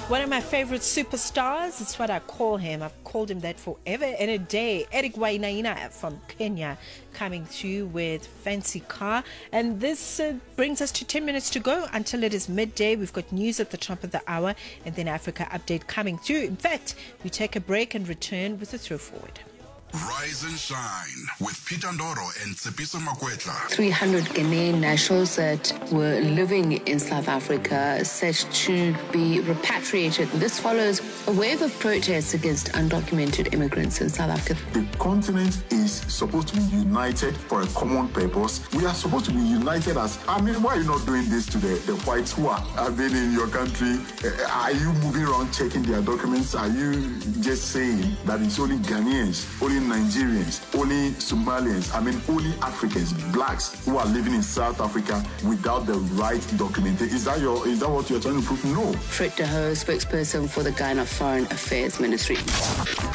One of my favorite superstars, it's what I call him. I've called him that forever and a day. Eric Wainaina from Kenya coming through with Fancy Car. And this brings us to 10 minutes to go until it is midday. We've got news at the top of the hour and then Africa Update coming through. In fact, we take a break and return with a throw forward. Rise and shine with Peter Ndoro and Tsepiso Makwetla. 300 Ghanaian nationals that were living in South Africa set to be repatriated. This follows a wave of protests against undocumented immigrants in South Africa. The continent is supposed to be united for a common purpose. We are supposed to be united as, why are you not doing this to the whites who have been in your country? Are you moving around checking their documents? Are you just saying that it's only Ghanaians, only Nigerians, only Somalians, only Africans, blacks who are living in South Africa without the right documentation? Is that what you're trying to prove? No. Fred De Hoo, spokesperson for the Ghana Foreign Affairs Ministry.